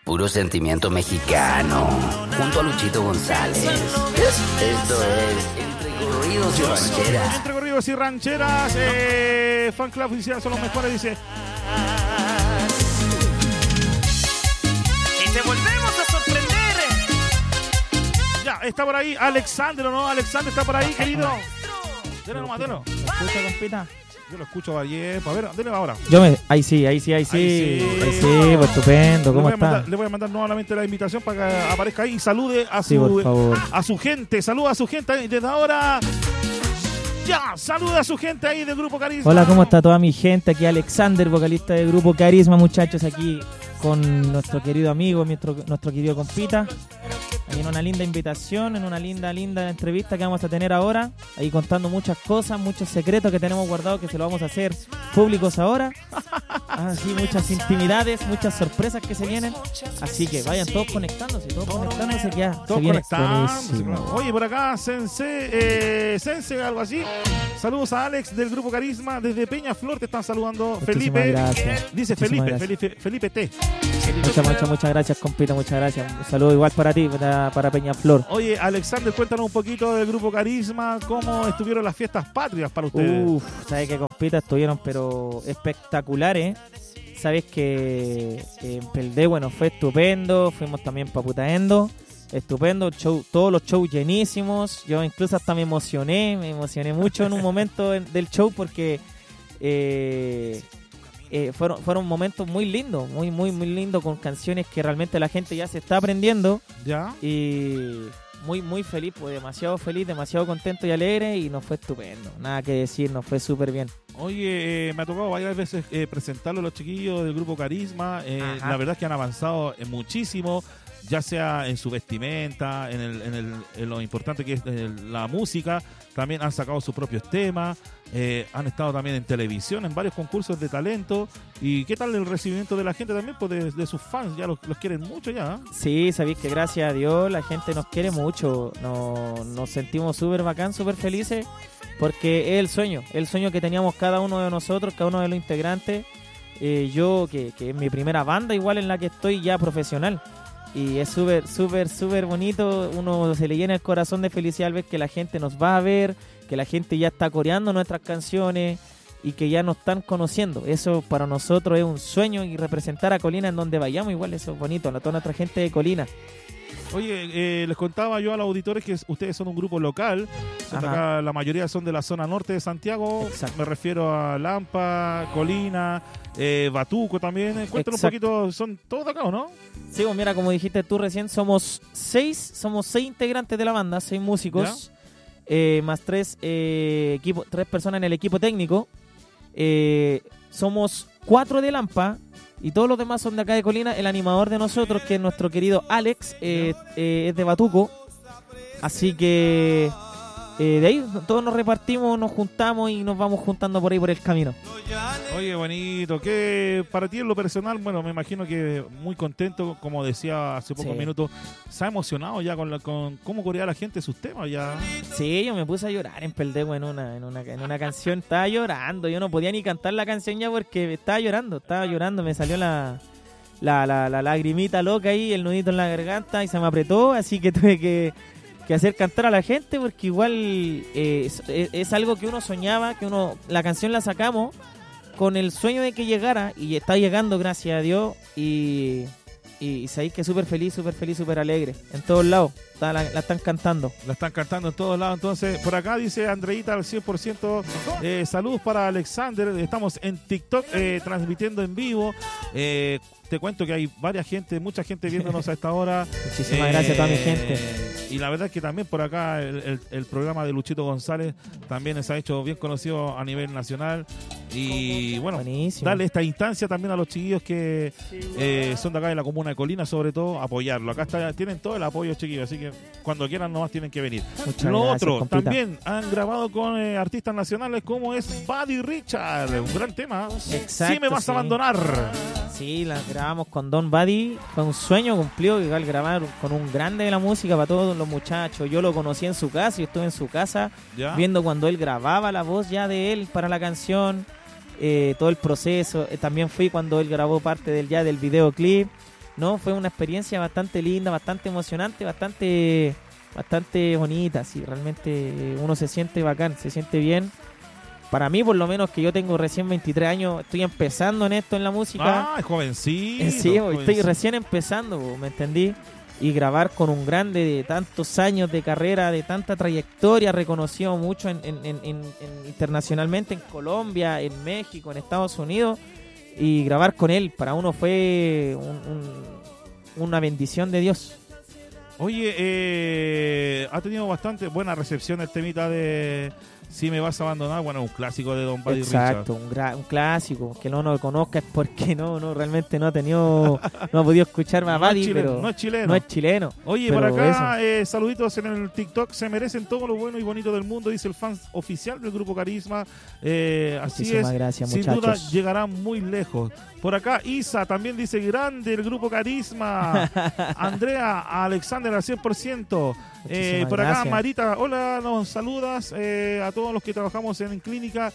Puro sentimiento mexicano, junto a Luchito González. Esto es Entre Corridos y Rancheras. Entre Corridos y Rancheras, Fan Club oficial son los mejores, dice. Y te volvemos a sorprender. Ya, está por ahí Alexander, ¿o no? Alexander está por ahí, querido. Dele nomás, dele. ¿Me escucha, compita? Yo lo escucho ayer. A ver, dele ahora. Ahí sí, pues estupendo. ¿Cómo está? Le voy a mandar nuevamente la invitación para que aparezca ahí y salude a Sí, por favor. a su gente. Saluda a su gente ahí desde ahora. Ya, saluda a su gente ahí del Grupo Carisma. Hola, ¿cómo está toda mi gente? Aquí Alexander, vocalista del Grupo Carisma, muchachos, aquí con nuestro querido amigo, nuestro querido compita. Ahí en una linda invitación, en una linda entrevista que vamos a tener ahora. Ahí contando muchas cosas, muchos secretos que tenemos guardados que se los vamos a hacer públicos ahora. Así, muchas intimidades, muchas sorpresas que se vienen. Así que vayan todos conectándose que ya Todos se viene conectados. buenísimo. Oye, por acá, Sense, algo así. Saludos a Alex del Grupo Carisma. Desde Peñaflor te están saludando. Muchísimas Felipe. gracias. Dice Muchísimas Felipe T. Muchas gracias, compita, muchas gracias. Un saludo igual para ti, para Peñaflor. Oye, Alexander, cuéntanos un poquito del Grupo Carisma. ¿Cómo estuvieron las fiestas patrias para ustedes? Sabes que compita estuvieron pero espectaculares. Sabes que en Peldé, bueno, fue estupendo. Fuimos también para Putaendo. Estupendo, todos los shows llenísimos. Yo incluso hasta me emocioné mucho en un momento del show porque fueron momentos muy lindos, muy lindos, con canciones que realmente la gente ya se está aprendiendo. Ya. Y muy feliz, pues demasiado contento y alegre, y nos fue estupendo. Nada que decir, nos fue súper bien. Oye, me ha tocado varias veces presentarlo a los chiquillos del Grupo Carisma. La verdad es que han avanzado muchísimo, ya sea en su vestimenta, en lo importante que es la música. También han sacado sus propios temas, han estado también en televisión, en varios concursos de talento. ¿Y qué tal el recibimiento de la gente también? Pues de sus fans, ya los quieren mucho ya, ¿eh? Sí, sabéis que gracias a Dios la gente nos quiere mucho. Nos sentimos súper bacán, súper felices, porque es el sueño que teníamos cada uno de nosotros, cada uno de los integrantes. Yo, que es mi primera banda igual en la que estoy ya profesional. Y es súper bonito. Uno se le llena el corazón de felicidad al ver que la gente nos va a ver, que la gente ya está coreando nuestras canciones y que ya nos están conociendo. Eso para nosotros es un sueño, y representar a Colina en donde vayamos igual, eso es bonito, a toda nuestra gente de Colina. Oye, les contaba yo a los auditores que ustedes son un grupo local. Son de acá, la mayoría son de la zona norte de Santiago. Exacto. Me refiero a Lampa, Colina, Batuco también. Cuéntanos un poquito, ¿son todos de acá o no? Sí, pues mira, como dijiste tú recién, somos seis integrantes de la banda, 6 músicos, más 3 personas en el equipo técnico. Somos 4 de Lampa y todos los demás son de acá de Colina. El animador de nosotros, que es nuestro querido Alex, es de Batuco. Así que de ahí todos nos repartimos, nos juntamos y nos vamos juntando por ahí por el camino. Oye, bonito. ¿Qué para ti en lo personal? Bueno, me imagino que muy contento, como decía hace pocos minutos. ¿Se ha emocionado ya con cómo corea la gente sus temas ya? Sí, yo me puse a llorar en Peldeco en una canción. Estaba llorando, yo no podía ni cantar la canción ya porque estaba llorando. Me salió la lagrimita loca ahí, el nudito en la garganta, y se me apretó, así que tuve que hacer cantar a la gente, porque igual es algo que uno soñaba, la canción la sacamos con el sueño de que llegara, y está llegando, gracias a Dios, y sabéis que súper feliz, súper alegre, en todos lados, la están cantando. La están cantando en todos lados. Entonces, por acá dice Andreita al 100%, saludos para Alexander, estamos en TikTok transmitiendo en vivo. Te cuento que hay mucha gente viéndonos a esta hora. Muchísimas gracias a toda mi gente. Y la verdad es que también por acá el programa de Luchito González también se ha hecho bien conocido a nivel nacional. Y bueno, buenísimo. Darle esta instancia también a los chiquillos que son de acá de la comuna de Colina, sobre todo, apoyarlo. Acá tienen todo el apoyo, chiquillos, así que cuando quieran nomás tienen que venir. Lo otro, compita. también han grabado con artistas nacionales como es Buddy Richard, un gran tema. Exacto, Sí me vas a abandonar. Sí, la grabamos con Don Buddy, fue un sueño cumplido, igual grabar con un grande de la música para todos los muchachos. Yo lo conocí en su casa, yo estuve en su casa viendo cuando él grababa la voz ya de él para la canción, todo el proceso. También fui cuando él grabó parte del videoclip. No, fue una experiencia bastante linda, bastante emocionante, bastante bonita, sí, realmente uno se siente bacán, se siente bien. Para mí, por lo menos, que yo tengo recién 23 años, estoy empezando en esto, en la música. Es jovencito. Sí, estoy recién empezando, ¿me entendí? Y grabar con un grande de tantos años de carrera, de tanta trayectoria, reconocido mucho internacionalmente en Colombia, en México, en Estados Unidos, y grabar con él, para uno fue una bendición de Dios. Oye, ha tenido bastante buena recepción el temita de Si me vas a abandonar. Bueno, un clásico de Don Buddy Richard. Exacto, un clásico. Que no lo conozca es porque realmente no ha podido escuchar más a Buddy, pero no es chileno. No es chileno. Oye, por acá, saluditos en el TikTok. Se merecen todo lo bueno y bonito del mundo, dice el fan oficial del Grupo Carisma. Así Muchísimas es. gracias, sin muchachos. duda llegarán muy lejos. Por acá, Isa también dice grande el Grupo Carisma. Andrea, Alexander al 100%. Por acá, gracias. Marita, hola, nos saludas a todos los que trabajamos en clínica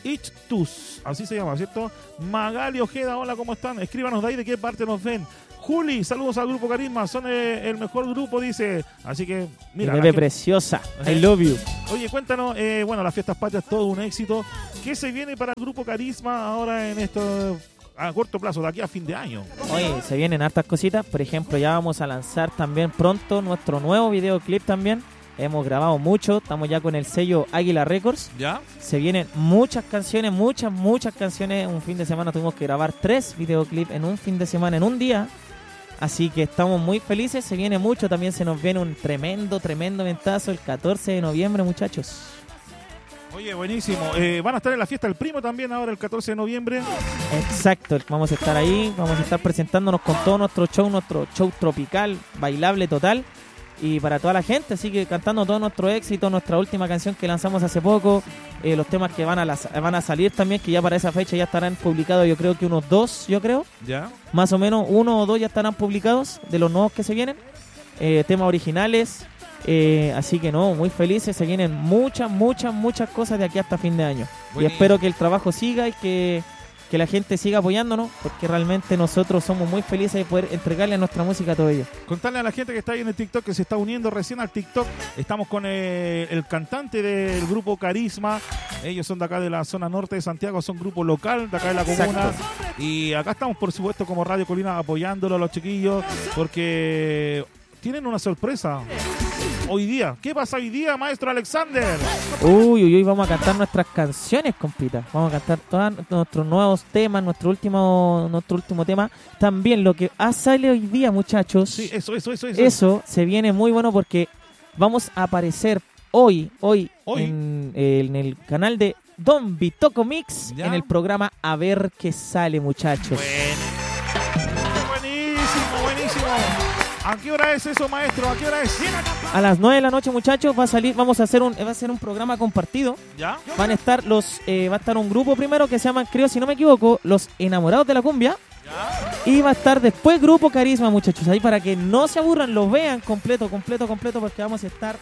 Ictus, así se llama, ¿cierto? Magali Ojeda, hola, ¿cómo están? Escríbanos de ahí de qué parte nos ven. Juli, saludos al Grupo Carisma, son el mejor grupo, dice. Así que, mira. Bebé preciosa, I love you. Oye, cuéntanos, bueno, las fiestas patrias, todo un éxito. ¿Qué se viene para el Grupo Carisma ahora en esto, a corto plazo, de aquí a fin de año? Oye, se vienen hartas cositas. Por ejemplo, ya vamos a lanzar también pronto nuestro nuevo videoclip también. Hemos grabado mucho, estamos ya con el sello Águila Records. ¿Ya? Se vienen muchas canciones, muchas canciones. Un fin de semana tuvimos que grabar 3 videoclips en un fin de semana, en un día. Así que estamos muy felices, se viene mucho. También se nos viene un tremendo ventazo el 14 de noviembre, muchachos. Oye, buenísimo. Van a estar en la fiesta del primo también ahora el 14 de noviembre. Exacto, vamos a estar ahí, vamos a estar presentándonos con todo nuestro show tropical, bailable total. Y para toda la gente, así que cantando todo nuestro éxito, nuestra última canción que lanzamos hace poco, los temas que van a salir también, que ya para esa fecha ya estarán publicados, yo creo que unos 2, ¿Ya? Más o menos 1 o 2 ya estarán publicados de los nuevos que se vienen, temas originales, así que no, muy felices, se vienen muchas cosas de aquí hasta fin de año. Buenísimo. Y espero que el trabajo siga y que la gente siga apoyándonos, porque realmente nosotros somos muy felices de poder entregarle nuestra música a todos ellos. Contarle a la gente que está ahí en el TikTok, que se está uniendo recién al TikTok. Estamos con el cantante del Grupo Carisma. Ellos son de acá de la zona norte de Santiago, son grupo local de acá de la comuna. Exacto. Y acá estamos, por supuesto, como Radio Colina, apoyándolo a los chiquillos, porque tienen una sorpresa hoy día. ¿Qué pasa hoy día, maestro Alexander? Uy, vamos a cantar nuestras canciones, compita. Vamos a cantar todos nuestros nuevos temas, nuestro último tema. También lo que sale hoy día, muchachos. Sí, eso. Eso se viene muy bueno porque vamos a aparecer hoy. En el canal de Don Bitoco Mix, ¿ya? en el programa A Ver Qué Sale, muchachos. Buenísimo. ¿A qué hora es eso, maestro? ¿A qué hora es? A las 9 de la noche, muchachos, va a ser un programa compartido. ¿Ya? Va a estar un grupo primero que se llama, creo si no me equivoco, Los Enamorados de la Cumbia. ¿Ya? Y va a estar después Grupo Carisma, muchachos. Ahí para que no se aburran, lo vean completo, porque vamos a estar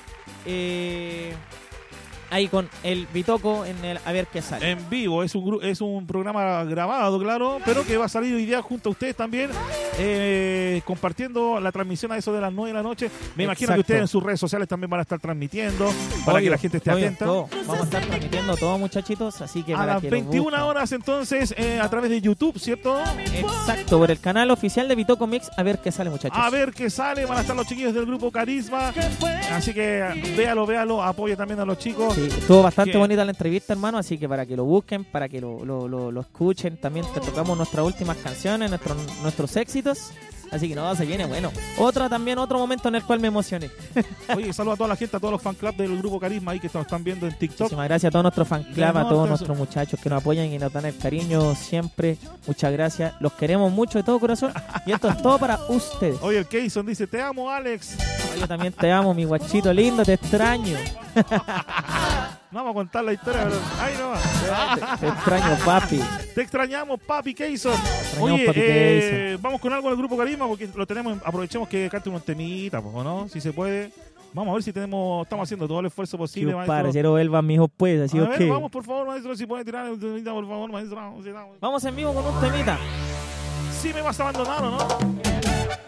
ahí con el Bitoco en el A Ver Qué Sale. En vivo, es un programa grabado, claro, pero que va a salir hoy día junto a ustedes también, compartiendo la transmisión a eso de las 9 de la noche. Me imagino que ustedes en sus redes sociales también van a estar transmitiendo para que la gente esté atenta. Vamos a estar transmitiendo todo, muchachitos, así que a para las que 21 horas entonces, a través de YouTube, ¿cierto? Exacto, por el canal oficial de Bitoco Mix, A Ver Qué Sale, muchachos. A ver qué sale, van a estar los chiquillos del Grupo Carisma, así que véalo, apoya también a los chicos. Sí, estuvo bastante bonita la entrevista, hermano, así que para que lo busquen, para que lo escuchen, también te tocamos nuestras últimas canciones, nuestros éxitos, así que no, se viene bueno. Otro momento en el cual me emocioné. Oye, saludos a toda la gente, a todos los fan club del Grupo Carisma ahí que nos están viendo en TikTok. Muchísimas gracias a todos nuestros fan club, a todos nuestros muchachos que nos apoyan y nos dan el cariño siempre. Muchas gracias, los queremos mucho de todo corazón y esto es todo para ustedes. Oye, el Keyson dice, te amo, Alex. Yo también te amo, mi guachito lindo, te extraño. No vamos a contar la historia, pero ahí no. Te extraño, papi. Te extrañamos, papi Keyson. Extrañamos, Oye, papi Keyson. vamos con algo del Grupo Carisma porque lo tenemos, aprovechemos que cante unos temitas, ¿no? Si se puede. Vamos a ver si estamos haciendo todo el esfuerzo posible, maestro. Parcero Elba, mi hijo, pues, así a ok. ver, vamos, por favor, maestro, si puede tirar el temita, por favor, maestro. Vamos en vivo con un temita. Si me vas a abandonar o no.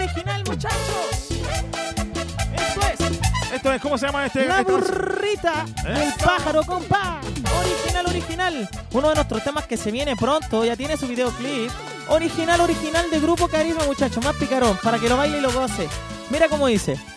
original, muchachos. Esto es, ¿cómo se llama este? La burrita, el pájaro, compa. Original. Uno de nuestros temas que se viene pronto, ya tiene su videoclip. Original de Grupo Carisma, muchachos, más picarón, para que lo baile y lo goce. Mira cómo dice.